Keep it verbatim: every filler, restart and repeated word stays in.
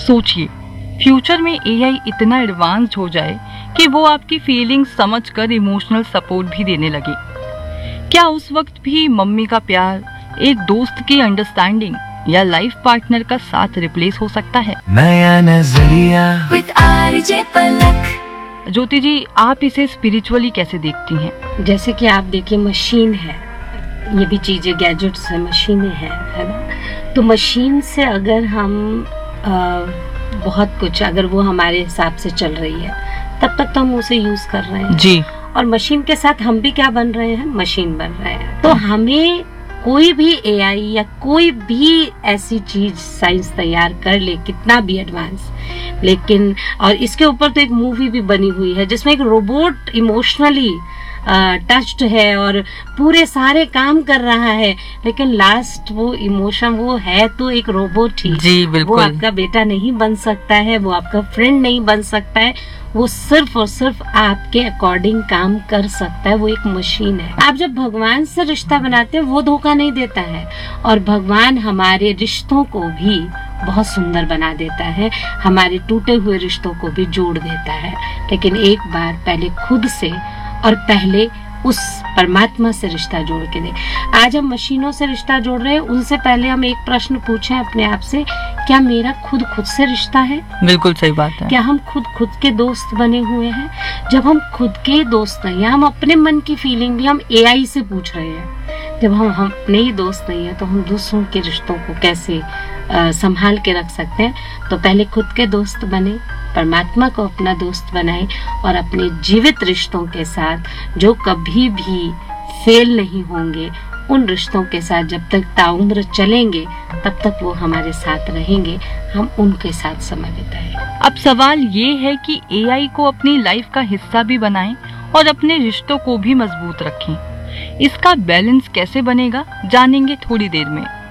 सोचिए, फ्यूचर में एआई इतना एडवांस्ड हो जाए कि वो आपकी फीलिंग्स समझकर इमोशनल सपोर्ट भी देने लगे। क्या उस वक्त भी मम्मी का प्यार, एक दोस्त की अंडरस्टैंडिंग या लाइफ पार्टनर का साथ रिप्लेस हो सकता है? नया नजरिया विद आरजे पलक। ज्योति जी, आप इसे स्पिरिचुअली कैसे देखती हैं? जैसे कि आप देखिए, मशीन है, ये भी चीजें गैजेट्स है, मशीनें हैं, है ना। तो मशीन से अगर हम आ, बहुत कुछ, अगर वो हमारे हिसाब से चल रही है तब तक तो हम उसे यूज कर रहे हैं जी। और मशीन के साथ हम भी क्या बन रहे हैं? मशीन बन रहे हैं। तो हमें कोई भी एआई या कोई भी ऐसी चीज साइंस तैयार कर ले, कितना भी एडवांस, लेकिन और इसके ऊपर तो एक मूवी भी बनी हुई है जिसमें एक रोबोट इमोशनली टच्ड है और पूरे सारे काम कर रहा है, लेकिन लास्ट वो इमोशन, वो है तो एक रोबोट ही। जी बिल्कुल। वो आपका बेटा नहीं बन सकता है, वो आपका फ्रेंड नहीं बन सकता है, वो सिर्फ और सिर्फ आपके अकॉर्डिंग काम कर सकता है। वो एक मशीन है। आप जब भगवान से रिश्ता बनाते हैं, वो धोखा नहीं देता है, और भगवान हमारे रिश्तों को भी बहुत सुंदर बना देता है, हमारे टूटे हुए रिश्तों को भी जोड़ देता है। लेकिन एक बार पहले खुद से और पहले उस परमात्मा से रिश्ता जोड़ के दे। आज हम मशीनों से रिश्ता जोड़ रहे हैं, उनसे पहले हम एक प्रश्न पूछें अपने आप से, क्या मेरा खुद खुद से रिश्ता है? बिल्कुल सही बात है। क्या हम खुद खुद के दोस्त बने हुए हैं? जब हम खुद के दोस्त नहीं हैं, हम अपने मन की फीलिंग भी हम एआई से पूछ रहे हैं। जब हम हम अपने ही दोस्त नहीं है तो हम दूसरों के रिश्तों को कैसे आ, संभाल के रख सकते हैं? तो पहले खुद के दोस्त बने, परमात्मा को अपना दोस्त बनाएं और अपने जीवित रिश्तों के साथ जो कभी भी फेल नहीं होंगे, उन रिश्तों के साथ जब तक ताउम्र चलेंगे तब तक वो हमारे साथ रहेंगे, हम उनके साथ समय बिताएं। अब सवाल ये है कि एआई को अपनी लाइफ का हिस्सा भी बनाएं और अपने रिश्तों को भी मजबूत रखें। इसका बैलेंस कैसे बनेगा, जानेंगे थोड़ी देर में।